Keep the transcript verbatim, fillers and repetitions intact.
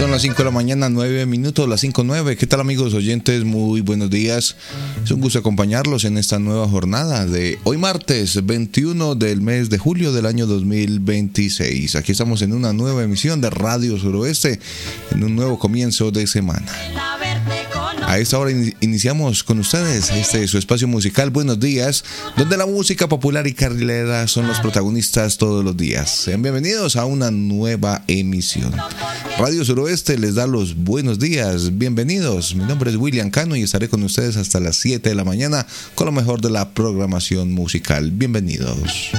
Son las cinco de la mañana, nueve minutos, las cinco nueve. ¿Qué tal, amigos oyentes? Muy buenos días. Es un gusto acompañarlos en esta nueva jornada de hoy martes veintiuno del mes de julio del año dos mil veintiséis. Aquí estamos en una nueva emisión de Radio Suroeste, en un nuevo comienzo de semana. A esta hora in- iniciamos con ustedes este su espacio musical Buenos Días, donde la música popular y carrilera son los protagonistas todos los días. Sean bienvenidos a una nueva emisión. Radio Suroeste les da los buenos días. Bienvenidos. Mi nombre es William Cano y estaré con ustedes hasta las siete de la mañana con lo mejor de la programación musical. Bienvenidos.